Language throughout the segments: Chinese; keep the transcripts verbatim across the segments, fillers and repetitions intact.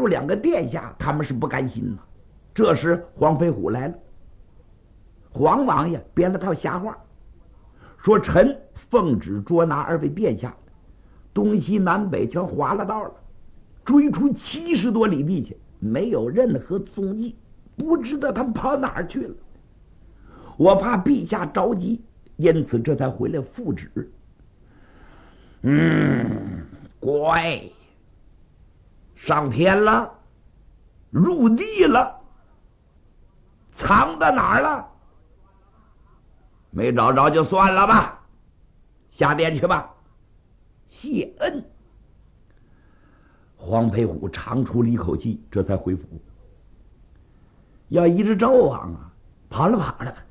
住两个殿下，他们是不甘心呐。这时黄飞虎来了，黄王爷编了套瞎话，说臣奉旨捉拿二位殿下，东西南北全划了道了，追出七十多里地去，没有任何踪迹，不知道他们跑哪儿去了。我怕陛下着急，因此这才回来复旨。嗯，乖，上天了，入地了，藏到哪儿了？没找着就算了吧，下殿去吧，谢恩。黄飞虎长出了一口气，这才回府。要一只纣王啊，跑了跑了，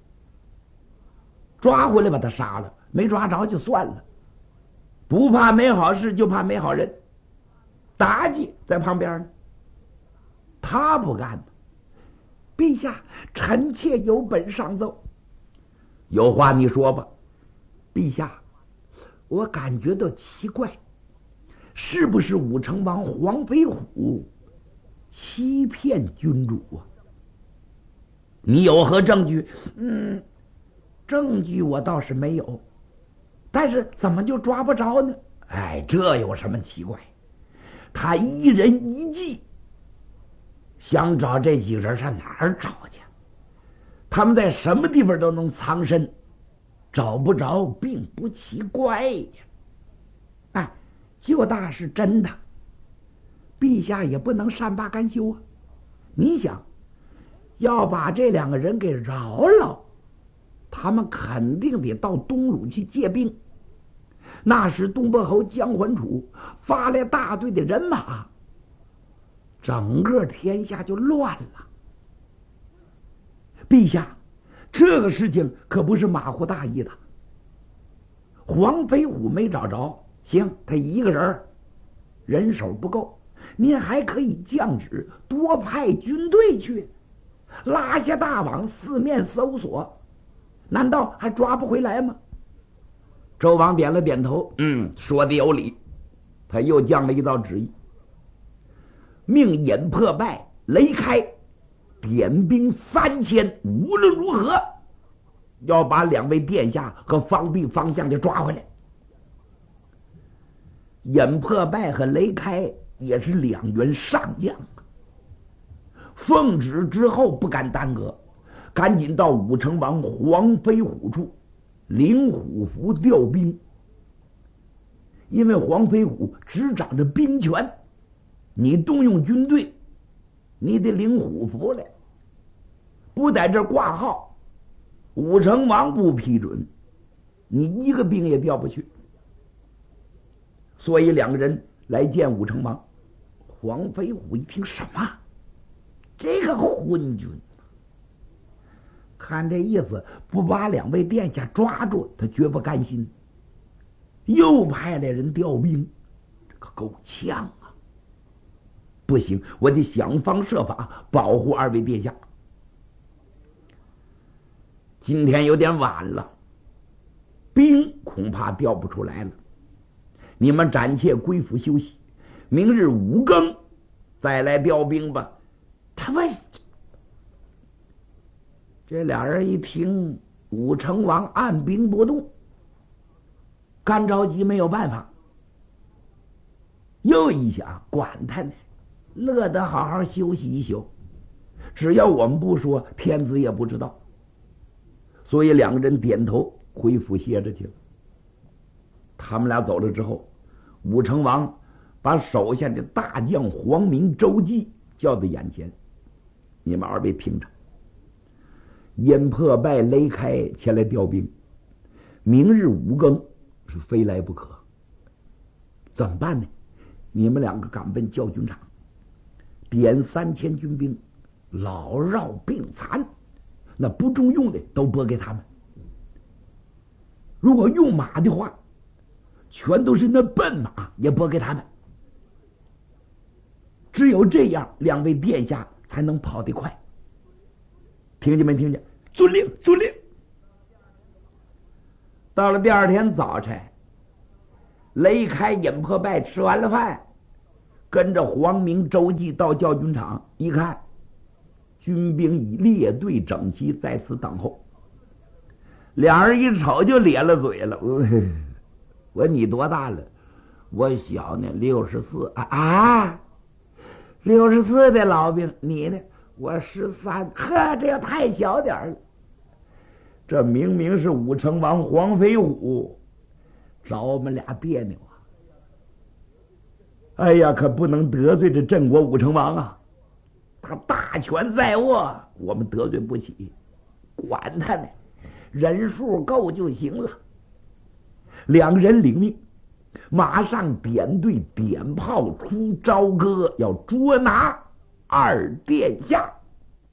抓回来把他杀了，没抓着就算了。不怕没好事，就怕没好人。妲己在旁边呢，他不干呢。陛下，臣妾有本上奏。有话你说吧。陛下，我感觉到奇怪，是不是武成王黄飞虎欺骗君主啊？你有何证据？嗯，证据我倒是没有，但是怎么就抓不着呢？哎，这有什么奇怪？他一人一计，想找这几个人上哪儿找去？他们在什么地方都能藏身，找不着并不奇怪呀。哎，就大是真的，陛下也不能善罢甘休啊。你想要把这两个人给饶了，他们肯定得到东鲁去借兵。那时东伯侯姜桓楚发来大队的人马，整个天下就乱了。陛下，这个事情可不是马虎大意的。黄飞虎没找着，行，他一个人人手不够，您还可以降旨多派军队去，拉下大网四面搜索，难道还抓不回来吗？周王点了点头，嗯，说的有理。他又降了一道旨意，命尹破败、雷开点兵三千，无论如何要把两位殿下和方弼、方相给抓回来。尹破败和雷开也是两员上将，奉旨之后不敢耽搁，赶紧到武成王黄飞虎处领虎符调兵。因为黄飞虎只掌着兵权，你动用军队，你得领虎符来，不在这挂号，武成王不批准，你一个兵也调不去。所以两个人来见武成王。黄飞虎一听，什么？这个昏君，看这意思，不把两位殿下抓住，他绝不甘心。又派来人调兵，这个够呛啊！不行，我得想方设法保护二位殿下。今天有点晚了，兵恐怕调不出来了，你们暂且归府休息，明日五更再来调兵吧。他们这俩人一听，武成王按兵不动，干着急没有办法。又一想，管他呢，乐得好好休息一宿，只要我们不说，天子也不知道。所以两个人点头回府歇着去了。他们俩走了之后，武成王把手下的大将黄明、周济叫到眼前，你们二位听着，尹破败、雷开前来调兵，明日五更是非来不可。怎么办呢？你们两个赶奔教军场，点三千军兵，老绕病残，那不中用的都拨给他们。如果用马的话，全都是那笨马，也拨给他们。只有这样，两位殿下才能跑得快。听见没听见？遵令，遵令。到了第二天早晨，雷开、尹破败吃完了饭， 跟着黄明、周济到教军场一看，军兵已列队整齐，在此等候。两人一瞅就咧了嘴了。我我你多大了？我小呢，六十四啊，六十四的老兵，你呢？我十三。呵，这也太小点了。这明明是武成王黄飞虎，找我们俩别扭啊！哎呀，可不能得罪这镇国武成王啊！他大权在握，我们得罪不起，管他呢，人数够就行了。两人领命，马上点队点炮出朝歌，要捉拿二殿下。